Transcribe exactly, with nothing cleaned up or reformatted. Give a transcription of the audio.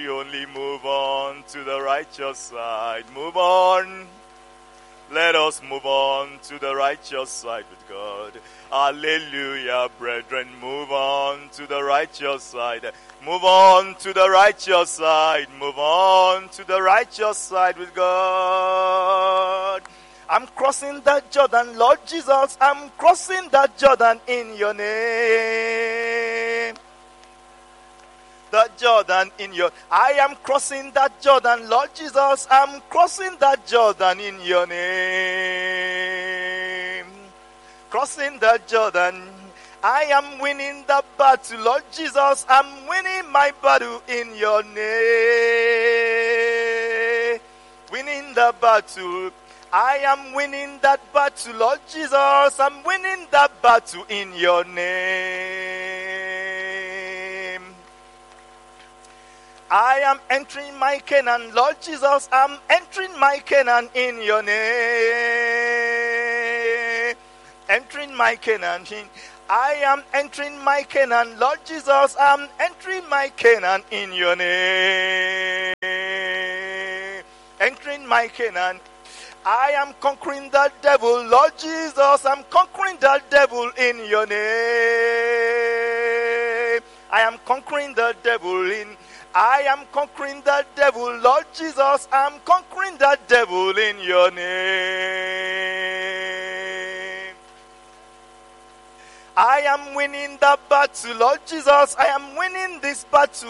only move on to the righteous side. Move on. Let us move on to the righteous side with God. Hallelujah, brethren. Move on to the righteous side. Move on to the righteous side. Move on to the righteous side with God. I'm crossing that Jordan, Lord Jesus. I'm crossing that Jordan in your name. The Jordan in your, I am crossing that Jordan, Lord Jesus. I'm crossing that Jordan in your name. Crossing that Jordan. I am winning the battle, Lord Jesus. I'm winning my battle in your name. Winning the battle. I am winning that battle, Lord Jesus. I'm winning that battle in your name. I am entering my Canaan, Lord Jesus. I'm entering my Canaan in your name. Entering my Canaan. I am entering my Canaan, Lord Jesus. I'm entering my Canaan in your name. Entering my Canaan. I am conquering the devil, Lord Jesus. I'm conquering the devil in your name. I am conquering the devil in I am conquering the devil, Lord Jesus. I'm conquering the devil in your name. I am winning the battle, Lord Jesus. I am winning this battle